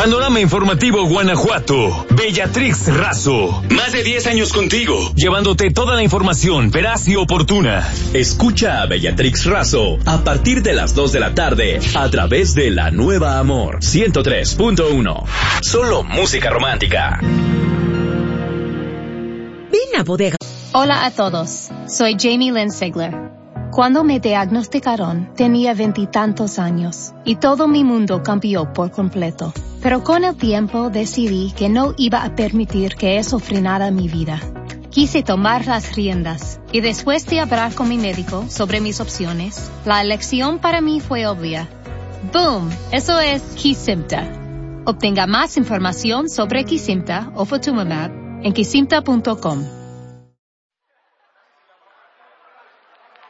Panorama Informativo Guanajuato. Bellatrix Razo. Más de 10 años contigo, llevándote toda la información veraz y oportuna. Escucha a Bellatrix Razo a partir de las 2 de la tarde a través de La Nueva Amor 103.1. Solo música romántica. Ven a Bodega. Hola a todos, soy Jamie Lynn Sigler. Cuando me diagnosticaron, tenía 20 y tantos años y todo mi mundo cambió por completo. Pero con el tiempo decidí que no iba a permitir que eso frenara mi vida. Quise tomar las riendas y después de hablar con mi médico sobre mis opciones, la elección para mí fue obvia. ¡Boom! Eso es Kesimpta. Obtenga más información sobre Kesimpta o Ofatumumab en kesimpta.com.